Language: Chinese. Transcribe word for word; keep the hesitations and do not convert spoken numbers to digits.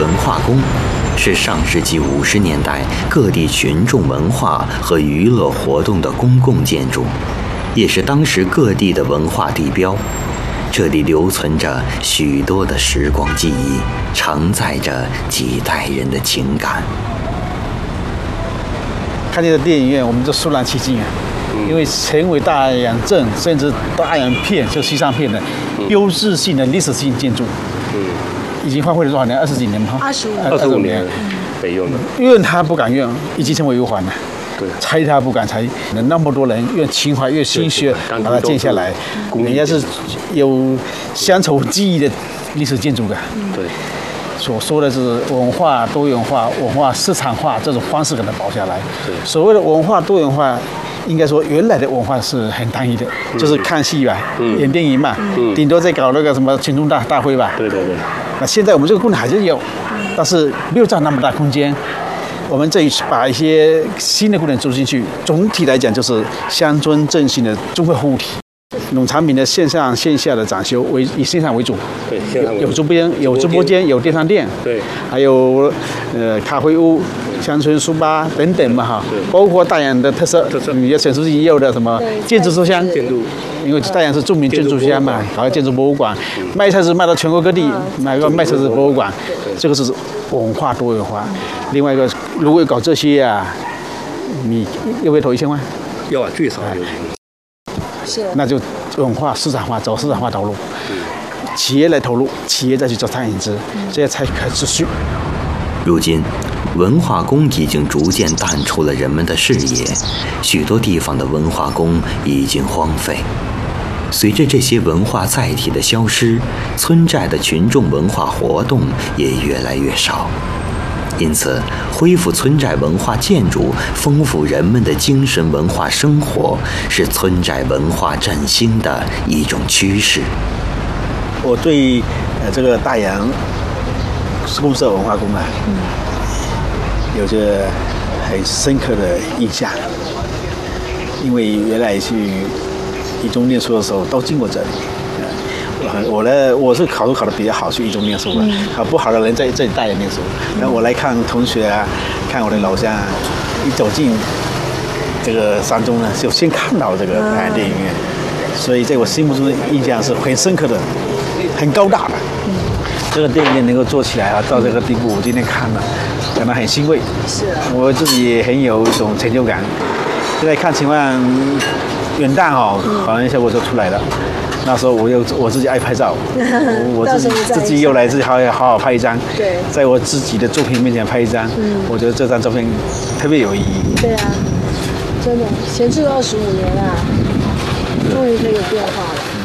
文化宫是上世纪五十年代各地群众文化和娱乐活动的公共建筑，也是当时各地的文化地标。这里留存着许多的时光记忆，承载着几代人的情感。 看见的电影院，我们就肃然起敬啊！因为成为大洋镇甚至大洋片，就西藏片的标志性的历史性建筑。嗯，已经荒废了多少年？二十几年吗？ 二十五， 二十五年，北用的。 怨他不敢怨，已经成为忧患了。 对， 拆他不敢拆，那么多人越情怀越心血把它建下来，人家是有乡愁记忆的历史建筑的。 对， 所说的是文化多元化、文化市场化这种方式给它保下来。 对， 所谓的文化多元化，应该说原来的文化是很单一的，嗯、就是看戏吧，嗯、演电影嘛，嗯、顶多再搞那个什么群众大大会吧。 对对对。 那现在我们这个功能还是有，但是没有占那么大空间。我们这一次把一些新的功能注入进去，总体来讲就是乡村振兴的综合服务体。农产品的线上线下的展修为以线上为主， 对，线上为主。 有直播间，有直播间，有电商店， 对， 还有呃咖啡屋、乡村书吧等等嘛哈，包括大洋的特色，特色，你要陈书记也有的什么建筑书香， 建筑， 因为大洋是著名建筑书香嘛，还有建筑博物馆，卖菜是卖到全国各地，买个卖菜是博物馆，这个是文化多元化。另外一个，如果搞这些啊，你要不要投一千万？ 要啊，最少有。 是， 那就文化市场化，走市场化道路，企业来投入，企业再去做餐饮资，这些才可持续。 如今，文化宫已经逐渐淡出了人们的视野，许多地方的文化宫已经荒废。随着这些文化载体的消失，村寨的群众文化活动也越来越少。因此，恢复村寨文化建筑，丰富人们的精神文化生活，是村寨文化振兴的一种趋势。 我对呃这个大洋公社文化宫啊，嗯、有着很深刻的印象，因为原来去一中念书的时候都经过这里。我呢，我是考试考得比较好，去一中念书的。考不好的人在这里大洋念书。然后我来看同学啊，看我的老乡啊，一走进这个山中呢，就先看到这个大洋电影院，所以在我心目中的印象是很深刻的，很高大的。这个电影院能够做起来啊，到这个地步，我今天看了，感到很欣慰。是，我自己也很有一种成就感。现在看情况，元旦哦，好像效果就出来了。那时候我又我自己爱拍照，我自己自己又来自己好好好拍一张，对，在我自己的作品面前拍一张，嗯，我觉得这张照片特别有意义。 对啊，真的，闲置二十五年啊，终于可以有变化了。